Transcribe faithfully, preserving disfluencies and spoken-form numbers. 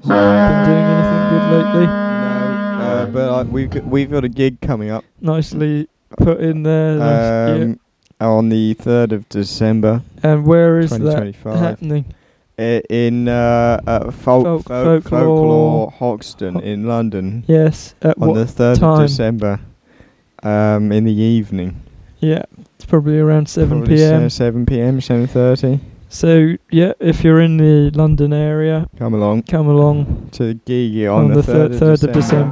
So been doing anything good lately? No, uh, but uh, we've got, we've got a gig coming up. Nicely put in there. Nice, Um, yeah. On the third of December. And where is twenty twenty-five. that happening? I- in uh, uh, folk, Folk- folk, folklore. folklore Hoxton in London. Yes. At On what the third time? of December. Um, in the evening. Yeah, it's probably around seven Probably p.m. se- seven p.m. seven thirty. So yeah, if you're in the London area, Come along come along to the gig on, on the the third third of of December.